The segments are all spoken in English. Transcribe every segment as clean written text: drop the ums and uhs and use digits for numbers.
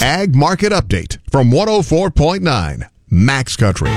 Ag Market Update from 104.9 Max Country.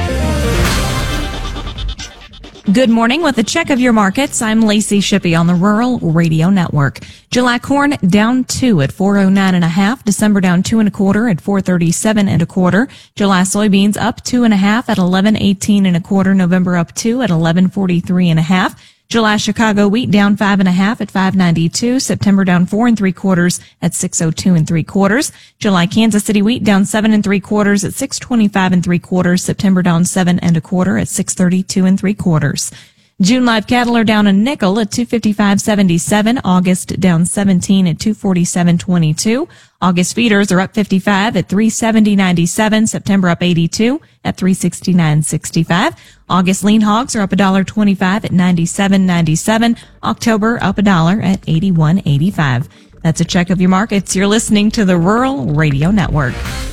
Good morning. With a check of your markets, I'm Lacey Shippey on the Rural Radio Network. July corn down 2 at 409.5. December down 2 1/4 at 437 1/4. July soybeans up 2 1/2 at 1118 1/4. November up 2 at 1143 1/2. July Chicago wheat down 5 1/2 at 592. September down 4 3/4 at 602 3/4. July Kansas City wheat down 7 3/4 at 625 3/4. September down 7 1/4 at 632 3/4. June live cattle are down a nickel at 255.77. August down 17 at 247.22. August feeders are up 55 at 370.97. September up 82 at 369.65. August lean hogs are up $1.25 at 97.97. October up $1 at 81.85. That's a check of your markets. You're listening to the Rural Radio Network.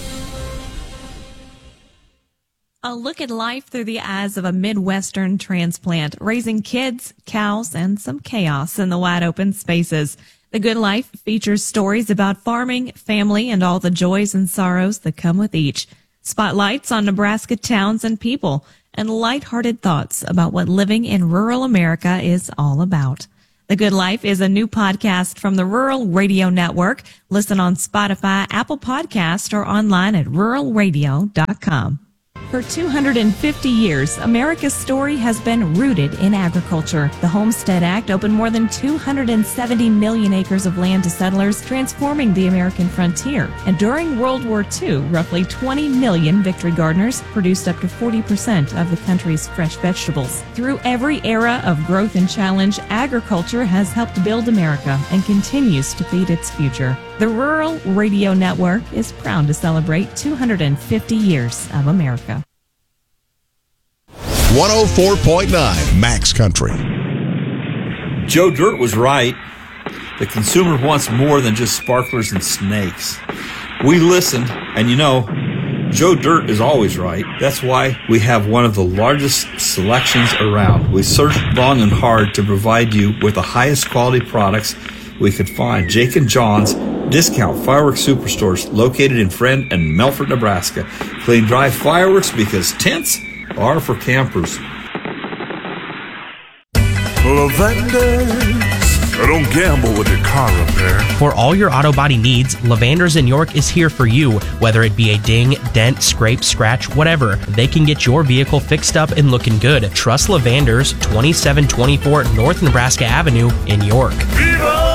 A look at life through the eyes of a Midwestern transplant, raising kids, cows, and some chaos in the wide open spaces. The Good Life features stories about farming, family, and all the joys and sorrows that come with each. Spotlights on Nebraska towns and people, and lighthearted thoughts about what living in rural America is all about. The Good Life is a new podcast from the Rural Radio Network. Listen on Spotify, Apple Podcast, or online at ruralradio.com. For 250 years, America's story has been rooted in agriculture. The Homestead Act opened more than 270 million acres of land to settlers, transforming the American frontier. And during World War II, roughly 20 million Victory Gardeners produced up to 40% of the country's fresh vegetables. Through every era of growth and challenge, agriculture has helped build America and continues to feed its future. The Rural Radio Network is proud to celebrate 250 years of America. 104.9 Max Country. Joe Dirt was right. The consumer wants more than just sparklers and snakes. We listened, and Joe Dirt is always right. That's why we have one of the largest selections around. We searched long and hard to provide you with the highest quality products we could find. Jake and John's Discount Fireworks Superstores, located in Friend and Melfort, Nebraska. Clean, dry fireworks, because tents are for campers. Lavenders, don't gamble with your car repair. For all your auto body needs, Lavenders in York is here for you. Whether it be a ding, dent, scrape, scratch, whatever, they can get your vehicle fixed up and looking good. Trust Lavenders, 2724 North Nebraska Avenue in York. Viva